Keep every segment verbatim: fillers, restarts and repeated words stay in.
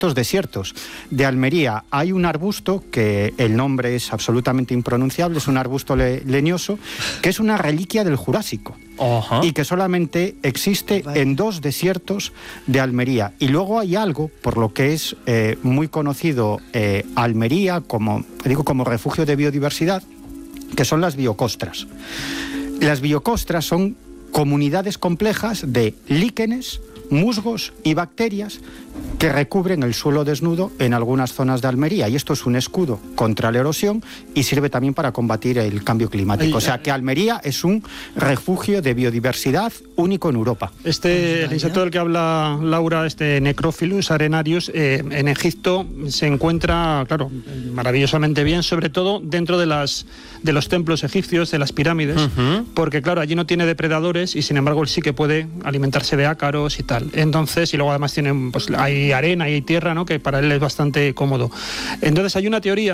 estos desiertos. De Almería hay un arbusto que el nombre es absolutamente impronunciable, es un arbusto le- leñoso, que es una reliquia del Jurásico. Ajá. Y que solamente existe en dos desiertos de Almería. Y luego hay algo, por lo que es eh, muy conocido eh, Almería como, digo, como refugio de biodiversidad, que son las biocostras. Las biocostras son comunidades complejas de líquenes, musgos y bacterias que recubren el suelo desnudo en algunas zonas de Almería, y esto es un escudo contra la erosión y sirve también para combatir el cambio climático. O sea que Almería es un refugio de biodiversidad único en Europa. Este, el insecto del que habla Laura, este Necrophilus arenarius, eh, en Egipto se encuentra, claro, maravillosamente bien, sobre todo dentro de las de los templos egipcios, de las pirámides, uh-huh. porque claro, allí no tiene depredadores y sin embargo él sí que puede alimentarse de ácaros y tal. Entonces, y luego además tienen, pues hay arena y hay tierra, ¿no?, que para él es bastante cómodo. Entonces hay una teoría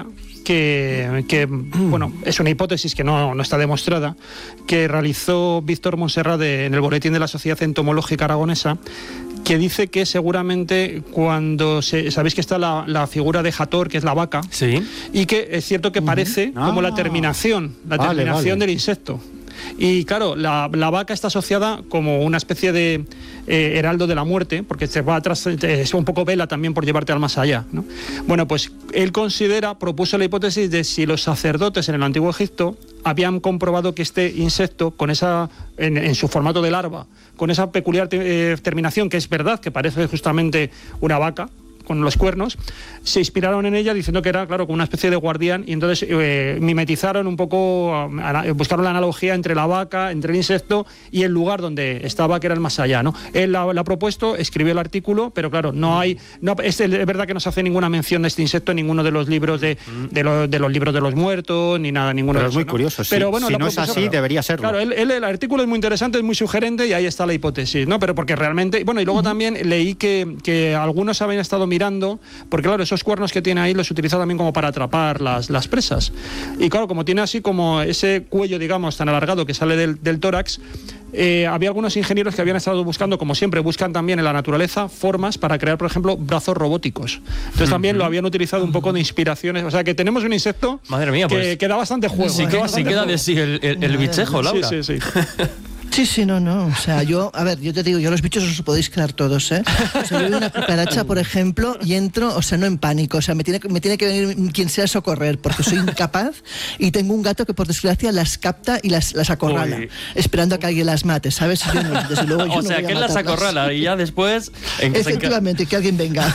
que, que bueno, es una hipótesis que no, no está demostrada, que realizó Víctor Montserrat de, en el Boletín de la Sociedad Entomológica Aragonesa, que dice que seguramente cuando se, sabéis que está la, la figura de Hathor, que es la vaca, sí. y que es cierto que parece uh-huh. como ah. la terminación, la vale, terminación vale. del insecto. Y claro, la, la vaca está asociada como una especie de eh, heraldo de la muerte, porque se va atrás, es un poco vela también por llevarte al más allá, ¿no? Bueno, pues él considera, propuso la hipótesis de si los sacerdotes en el Antiguo Egipto habían comprobado que este insecto, con esa, en, en su formato de larva, con esa peculiar te, eh, terminación, que es verdad, que parece justamente una vaca, con los cuernos, se inspiraron en ella diciendo que era, claro, como una especie de guardián, y entonces eh, mimetizaron un poco, a, buscaron la analogía entre la vaca, entre el insecto y el lugar donde estaba, que era el más allá, ¿no? Él la, la ha propuesto, escribió el artículo, pero claro, no hay, no, es, es verdad que no se hace ninguna mención de este insecto en ninguno de los libros de, de, lo, de los libros de los muertos, ni nada, ninguno pero de es muy eso, curioso, ¿no? Pero sí, bueno, si no propuso, es así, claro, debería serlo. Claro, él, él, el artículo es muy interesante, es muy sugerente, y ahí está la hipótesis, ¿no? Pero porque realmente, bueno, y luego también leí que, que algunos habían estado mirando, porque claro, esos cuernos que tiene ahí los utiliza también como para atrapar las, las presas. Y claro, como tiene así como ese cuello, digamos, tan alargado que sale del, del tórax, eh, había algunos ingenieros que habían estado buscando, como siempre, buscan también en la naturaleza formas para crear, por ejemplo, brazos robóticos. Entonces también uh-huh. lo habían utilizado un poco de inspiraciones. O sea, que tenemos un insecto Madre mía, que, pues, que da bastante juego. Sí, ¿eh? que, bastante sí queda juego. de sí el, el, el bichejo, Laura. Sí, sí, sí. Sí, sí, no, no. O sea, yo, a ver, yo te digo, yo los bichos os podéis crear todos, ¿eh? O sea, yo veo una cucaracha, por ejemplo, y entro, o sea, no en pánico, o sea, me tiene, me tiene que venir quien sea a socorrer, porque soy incapaz, y tengo un gato que, por desgracia, las capta y las, las acorrala, Uy. esperando a que alguien las mate, ¿sabes? Yo no, desde luego, yo o no sea, voy a que él las acorrala y ya después... En Efectivamente, que alguien venga.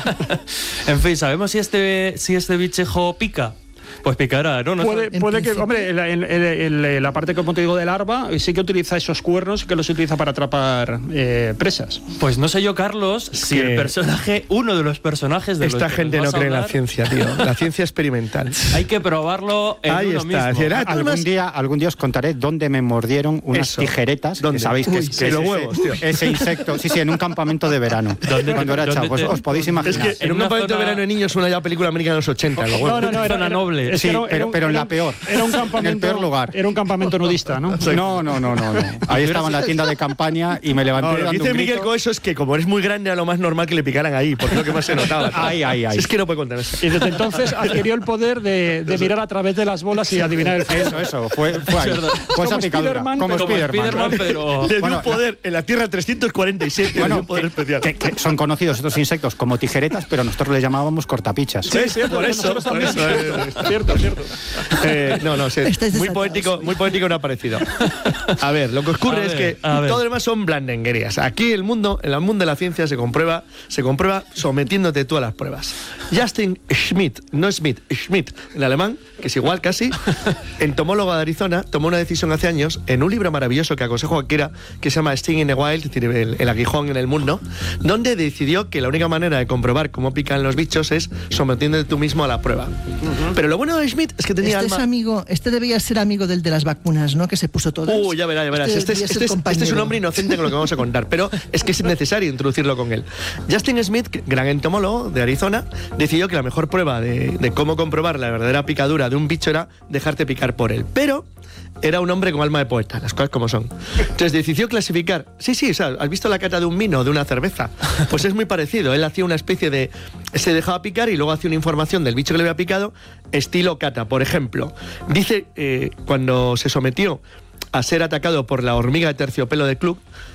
En fin, ¿sabemos si este, si este bichejo pica? Pues picará, ¿no? no puede puede que, hombre, en, en, en, en la parte, como te digo, de larva, sí que utiliza esos cuernos que los utiliza para atrapar eh, presas. Pues no sé yo, Carlos, es si el personaje, uno de los personajes de esta los que gente no cree en la ciencia, tío. La ciencia experimental. Hay que probarlo en Ahí uno está. mismo. Era, algún unas... día, algún día os contaré dónde me mordieron unas Eso. tijeretas. ¿Dónde? Que sabéis Uy, que, es, que en es los ese, huevos, tío. ese insecto. Sí, sí, en un campamento de verano. ¿Dónde, cuando era chavo, pues te... os podéis imaginar. Es que en un campamento zona... de verano de niños suena ya película americana de los ochenta. Los no, no, no, era una noble. Sí, era, pero, era, pero en era, la peor. Era un campamento, en el peor lugar. Era un campamento nudista, ¿no? No, no, no, no, no. Ahí estaba en la tienda de campaña y me levanté. No, lo que dice Miguel con eso es que como eres muy grande, era lo más normal que le picaran ahí, porque es lo que más se notaba. Ay, ay, ay. Es que no puede contenerse. Y desde entonces adquirió el poder de, de mirar a través de las bolas y adivinar el eso, eso. Fue, fue ahí. Fue esa picadura. Como Spiderman, pero le dio bueno, un poder en la Tierra trescientos cuarenta y siete. Bueno, un poder que, especial. Que, que son conocidos estos insectos como tijeretas, pero nosotros les llamábamos cortapichas. Sí, sí, por eso. Por eso es, cierto, cierto. Eh, no, no, sí, muy poético, muy poético no ha parecido. A ver, lo que ocurre ver, es que todo ver. lo demás son blandenguerías. Aquí el mundo, en el mundo de la ciencia se comprueba, se comprueba sometiéndote tú a las pruebas. Justin Schmidt, no Smith, Schmidt, en alemán, que es igual casi, entomólogo de Arizona, tomó una decisión hace años en un libro maravilloso que aconsejo a cualquiera, que se llama Sting in the Wild, es decir, el, el aguijón en el mundo, donde decidió que la única manera de comprobar cómo pican los bichos es sometiéndote tú mismo a la prueba. Uh-huh. Pero lo bueno de Schmidt es que tenía este alma... Es amigo, este debía ser amigo del de las vacunas, ¿no? Que se puso todas. Uy, ya verás, ya verás. Este, este, este, es, este es un hombre inocente con lo que vamos a contar, pero es que es necesario introducirlo con él. Justin Smith, gran entomólogo de Arizona, decidió que la mejor prueba de, de cómo comprobar la verdadera picadura de un bicho era dejarte picar por él. Pero era un hombre con alma de poeta, las cosas como son. Entonces decidió clasificar... Sí, sí, o sea, ¿has visto la cata de un vino o de una cerveza? Pues es muy parecido. Él hacía una especie de... Se dejaba picar y luego hacía una información del bicho que le había picado, estilo cata. Por ejemplo, dice, eh, cuando se sometió a ser atacado por la hormiga de terciopelo de Klug,